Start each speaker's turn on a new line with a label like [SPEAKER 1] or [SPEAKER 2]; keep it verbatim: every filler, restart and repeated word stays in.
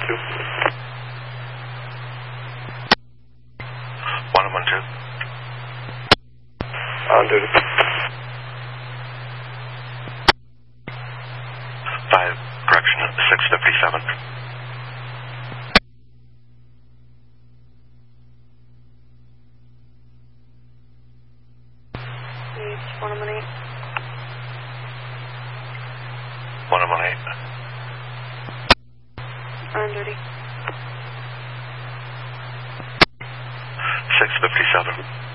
[SPEAKER 1] two.
[SPEAKER 2] one one two.
[SPEAKER 1] On duty.
[SPEAKER 2] five, correction, six fifty-seven.
[SPEAKER 3] one one eight.
[SPEAKER 2] one one eight.
[SPEAKER 3] On duty.
[SPEAKER 2] six fifty-seven.